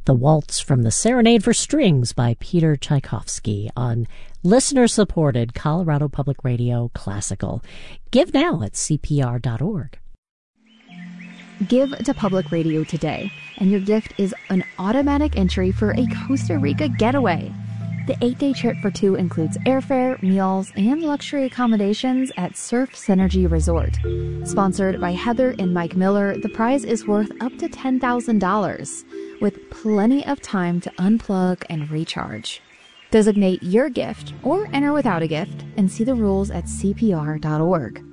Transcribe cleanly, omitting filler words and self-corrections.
the waltz from the Serenade for Strings by Peter Tchaikovsky on listener-supported Colorado Public Radio Classical. Give now at CPR.org. Give to Public Radio today, and your gift is an automatic entry for a Costa Rica getaway. The 8-day trip for two includes airfare, meals, and luxury accommodations at Surf Synergy Resort. Sponsored by Heather and Mike Miller, the prize is worth up to $10,000, with plenty of time to unplug and recharge. Designate your gift or enter without a gift and see the rules at CPR.org.